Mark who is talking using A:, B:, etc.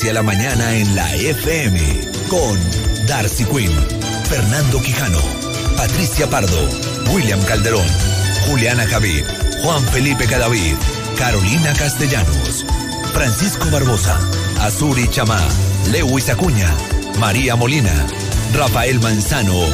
A: A la mañana en la FM con Darcy Quinn, Fernando Quijano, Patricia Pardo, William Calderón, Juliana Javid, Juan Felipe Cadavid, Carolina Castellanos, Francisco Barbosa, Azuri Chamá, Lewis Acuña, María Molina, Rafael Manzano.